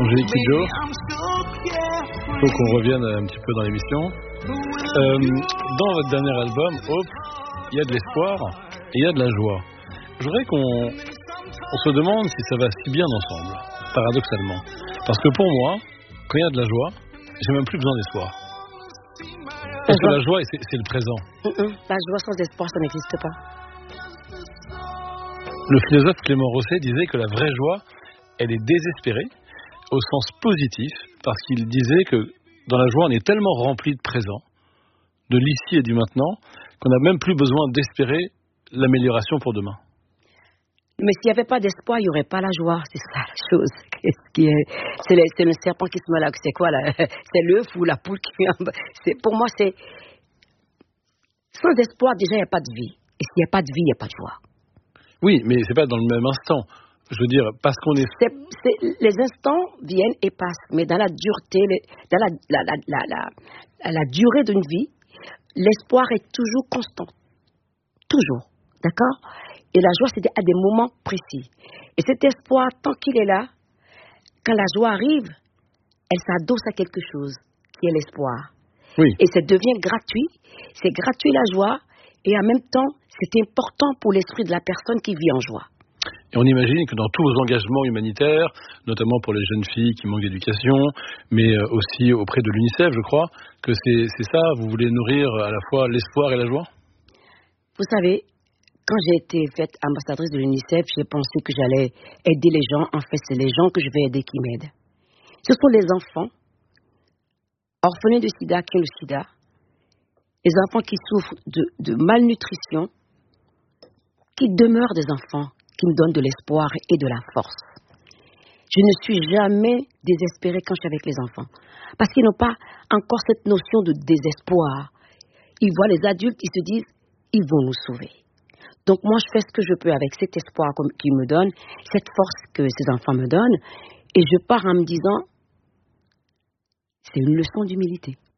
Angélique Kidjo, il faut qu'on revienne un petit peu dans l'émission. Dans votre dernier album, Hope, il y a de l'espoir et il y a de la joie. Je voudrais qu'on se demande si ça va si bien ensemble, paradoxalement. Parce que pour moi, quand il y a de la joie, j'ai même plus besoin d'espoir. Parce que la joie, c'est le présent. La joie sans espoir, ça n'existe pas. Le philosophe Clément Rosset disait que la vraie joie, elle est désespérée, au sens positif, parce qu'il disait que dans la joie, on est tellement rempli de présent, de l'ici et du maintenant, qu'on n'a même plus besoin d'espérer l'amélioration pour demain. Mais s'il n'y avait pas d'espoir, il n'y aurait pas la joie. C'est ça la chose. C'est le serpent qui se met là. C'est quoi là? C'est l'œuf ou la poule qui vient. Pour moi, c'est. Sans espoir, déjà, il n'y a pas de vie. Et s'il n'y a pas de vie, il n'y a pas de joie. Oui, mais c'est pas dans le même instant. Je veux dire, parce qu'on est. Les instants viennent et passent. Mais dans la dureté, dans la durée d'une vie, l'espoir est toujours constant. Toujours. D'accord? Et la joie, c'est à des moments précis. Et cet espoir, tant qu'il est là, quand la joie arrive, elle s'adosse à quelque chose, qui est l'espoir. Oui. Et ça devient gratuit. C'est gratuit la joie, et en même temps, c'est important pour l'esprit de la personne qui vit en joie. Et on imagine que dans tous vos engagements humanitaires, notamment pour les jeunes filles qui manquent d'éducation, mais aussi auprès de l'UNICEF, je crois, que c'est ça, vous voulez nourrir à la fois l'espoir et la joie? Vous savez, quand j'ai été faite ambassadrice de l'UNICEF, j'ai pensé que j'allais aider les gens. En fait, c'est les gens que je vais aider qui m'aident. Ce sont les enfants orphelins de sida qui ont le sida, les enfants qui souffrent de malnutrition, qui demeurent des enfants qui me donnent de l'espoir et de la force. Je ne suis jamais désespérée quand je suis avec les enfants, parce qu'ils n'ont pas encore cette notion de désespoir. Ils voient les adultes, ils se disent, ils vont nous sauver. Donc moi, je fais ce que je peux avec cet espoir qu'ils me donnent, cette force que ces enfants me donnent, et je pars en me disant, c'est une leçon d'humilité.